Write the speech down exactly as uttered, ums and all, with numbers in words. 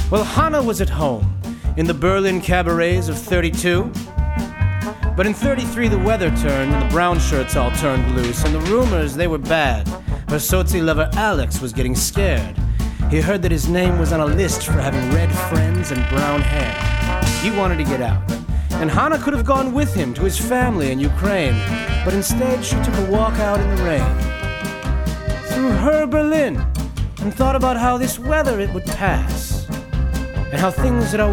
Well, Hannah was at home in the Berlin cabarets of thirty-two. But in thirty-three the weather turned and the brown shirts all turned loose, and the rumors, they were bad. Her Sozi lover Alex was getting scared. He heard that his name was on a list for having red friends and brown hair. He wanted to get out, and Hannah could have gone with him to his family in Ukraine, but instead she took a walk out in the rain through her Berlin and thought about how this weather it would pass, and how things had always